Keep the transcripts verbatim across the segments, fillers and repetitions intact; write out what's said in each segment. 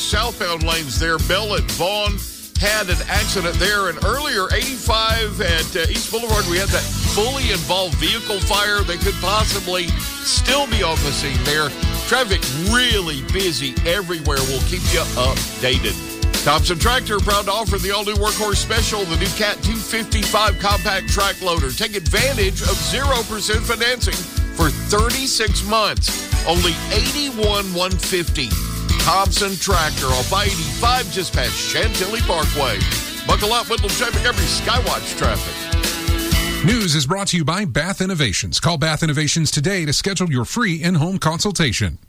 southbound lanes there. Bell at Vaughn had an accident there. And earlier, eighty-five at uh, East Boulevard, we had that fully involved vehicle fire that could possibly still be on the scene there. Traffic really busy everywhere. We'll keep you updated. Thompson Tractor proud to offer the all-new Workhorse Special, the new Cat two fifty-five compact track loader. Take advantage of zero percent financing for thirty-six months. Only eighty-one thousand one hundred fifty dollars. Thompson Tractor off I eighty-five just past Chantilly Parkway. Buckle up, Whittle traffic, every Skywatch traffic. News is brought to you by Bath Innovations. Call Bath Innovations today to schedule your free in-home consultation.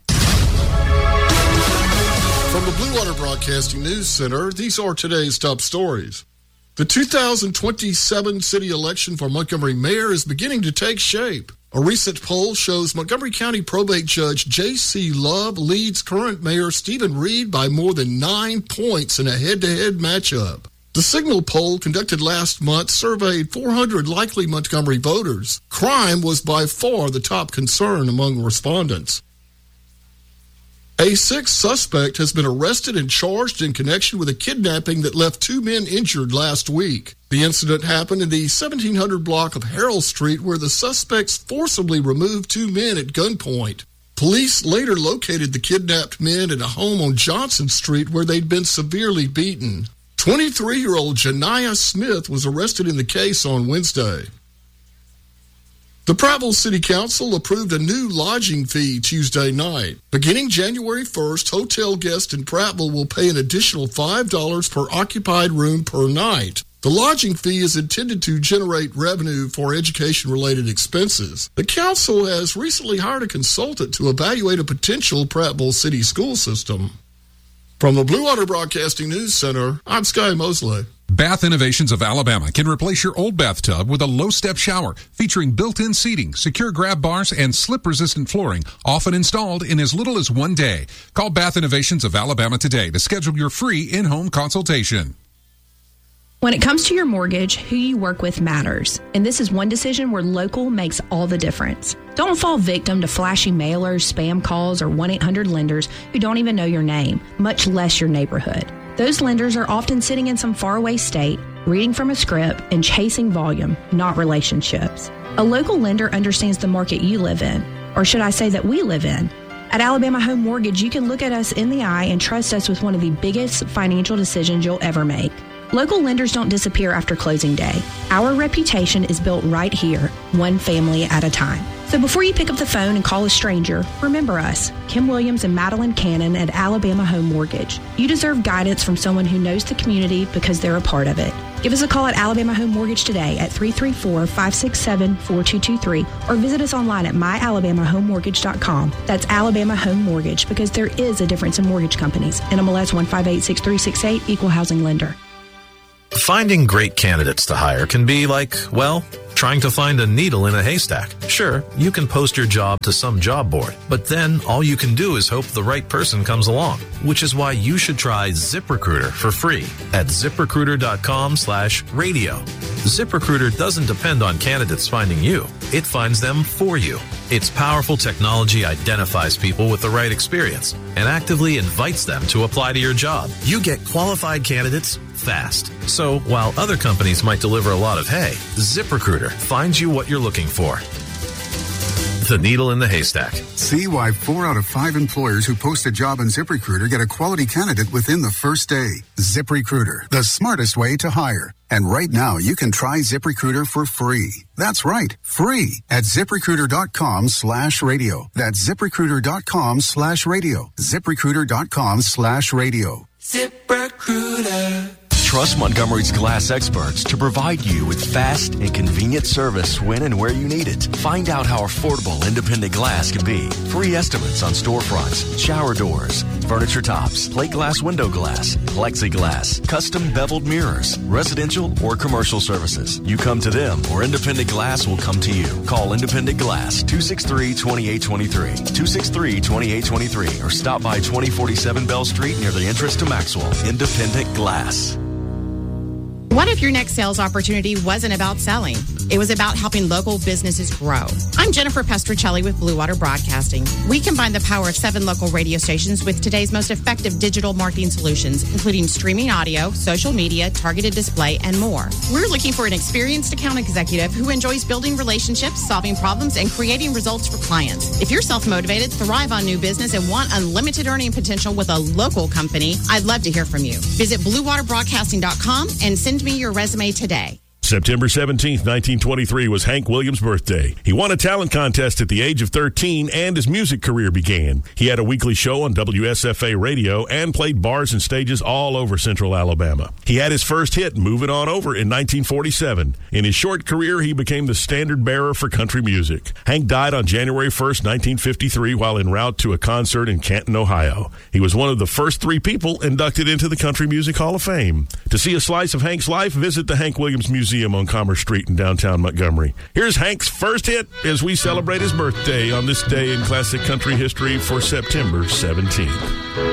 From the Blue Water Broadcasting News Center, these are today's top stories. The two thousand twenty-seven city election for Montgomery mayor is beginning to take shape. A recent poll shows Montgomery County Probate Judge J C Love leads current Mayor Stephen Reed by more than nine points in a head-to-head matchup. The Signal poll conducted last month surveyed four hundred likely Montgomery voters. Crime was by far the top concern among respondents. A sixth suspect has been arrested and charged in connection with a kidnapping that left two men injured last week. The incident happened in the seventeen hundred block of Harold Street, where the suspects forcibly removed two men at gunpoint. Police later located the kidnapped men in a home on Johnson Street where they'd been severely beaten. twenty-three-year-old Janiyah Smith was arrested in the case on Wednesday. The Prattville City Council approved a new lodging fee Tuesday night. Beginning January first, hotel guests in Prattville will pay an additional five dollars per occupied room per night. The lodging fee is intended to generate revenue for education-related expenses. The council has recently hired a consultant to evaluate a potential Prattville City school system. From the Blue Water Broadcasting News Center, I'm Sky Mosley. Bath Innovations of Alabama can replace your old bathtub with a low-step shower featuring built-in seating, secure grab bars, and slip-resistant flooring, often installed in as little as one day. Call Bath Innovations of Alabama today to schedule your free in-home consultation. When it comes to your mortgage, who you work with matters. And this is one decision where local makes all the difference. Don't fall victim to flashy mailers, spam calls, or one eight hundred lenders who don't even know your name, much less your neighborhood. Those lenders are often sitting in some faraway state, reading from a script and chasing volume, not relationships. A local lender understands the market you live in, or should I say that we live in. At Alabama Home Mortgage, you can look at us in the eye and trust us with one of the biggest financial decisions you'll ever make. Local lenders don't disappear after closing day. Our reputation is built right here, one family at a time. So before you pick up the phone and call a stranger, remember us, Kim Williams and Madeline Cannon at Alabama Home Mortgage. You deserve guidance from someone who knows the community because they're a part of it. Give us a call at Alabama Home Mortgage today at three three four, five six seven, four two two three or visit us online at my alabama home mortgage dot com. That's Alabama Home Mortgage, because there is a difference in mortgage companies. N M L S one five eight six three six eight, Equal Housing Lender. Finding great candidates to hire can be like, well, trying to find a needle in a haystack. Sure, you can post your job to some job board, but then all you can do is hope the right person comes along, which is why you should try ZipRecruiter for free at ZipRecruiter.com slash radio. ZipRecruiter doesn't depend on candidates finding you. It finds them for you. Its powerful technology identifies people with the right experience and actively invites them to apply to your job. You get qualified candidates fast. So while other companies might deliver a lot of hay, ZipRecruiter finds you what you're looking for. The needle in the haystack. See why four out of five employers who post a job on ZipRecruiter get a quality candidate within the first day. ZipRecruiter, the smartest way to hire. And right now, you can try ZipRecruiter for free. That's right, free at ZipRecruiter.com slash radio. That's ZipRecruiter.com slash radio. ZipRecruiter.com slash radio. ZipRecruiter. Trust Montgomery's glass experts to provide you with fast and convenient service when and where you need it. Find out how affordable independent glass can be. Free estimates on storefronts, shower doors, furniture tops, plate glass window glass, plexiglass, custom beveled mirrors, residential or commercial services. You come to them or Independent Glass will come to you. Call Independent Glass two six three, two eight two three, two six three, two eight two three or stop by twenty forty-seven Bell Street near the entrance to Maxwell. Independent Glass. What if your next sales opportunity wasn't about selling? It was about helping local businesses grow. I'm Jennifer Pestricelli with Blue Water Broadcasting. We combine the power of seven local radio stations with today's most effective digital marketing solutions, including streaming audio, social media, targeted display, and more. We're looking for an experienced account executive who enjoys building relationships, solving problems, and creating results for clients. If you're self-motivated, thrive on new business, and want unlimited earning potential with a local company, I'd love to hear from you. Visit blue water broadcasting dot com and send me your resume today. September seventeenth, nineteen twenty-three was Hank Williams' birthday. He won a talent contest at the age of thirteen, and his music career began. He had a weekly show on W S F A radio and played bars and stages all over central Alabama. He had his first hit, Move It On Over, in nineteen forty-seven. In his short career, he became the standard bearer for country music. Hank died on January first, nineteen fifty-three, while en route to a concert in Canton, Ohio. He was one of the first three people inducted into the Country Music Hall of Fame. To see a slice of Hank's life, visit the Hank Williams Museum on Commerce Street in downtown Montgomery. Here's Hank's first hit as we celebrate his birthday on this day in classic country history for September seventeenth.